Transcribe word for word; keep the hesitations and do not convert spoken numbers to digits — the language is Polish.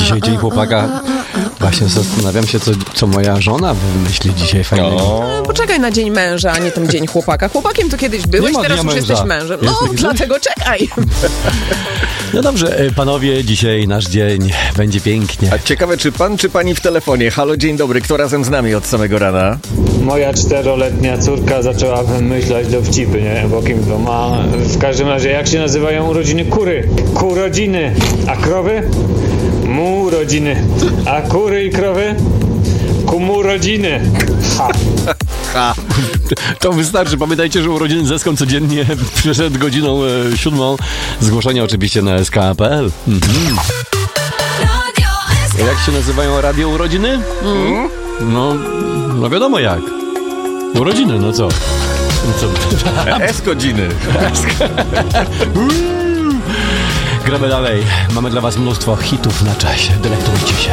dzisiaj Dzień Chłopaka. Właśnie zastanawiam się, co, co moja żona wymyśli dzisiaj fajnego. No, poczekaj na Dzień Męża, a nie ten Dzień Chłopaka. Chłopakiem to kiedyś byłeś, Nie ma teraz dnia już męża. jesteś mężem. Jest No, taki dlatego czekaj. No dobrze, panowie, dzisiaj nasz dzień będzie pięknie. A ciekawe, czy pan, czy pani w telefonie? Halo, dzień dobry, kto razem z nami od samego rana? Moja czteroletnia córka zaczęła wymyślać dowcipy, nie? Bo kim to ma? W każdym razie, jak się nazywają urodziny kury? Kurodziny. A krowy? Mu rodziny. A kury i krowy? Kumu rodziny. Ha. Ha. To wystarczy. Pamiętajcie, że urodziny zeską codziennie przed godziną e, siódmą. Zgłoszenia oczywiście na s k kropka p l. Mhm. Jak się nazywają radio urodziny? Mm. No, no wiadomo jak. Urodziny, no co? No co? S-godziny. Gramy dalej. Mamy dla was mnóstwo hitów na czasie. Delektujcie się.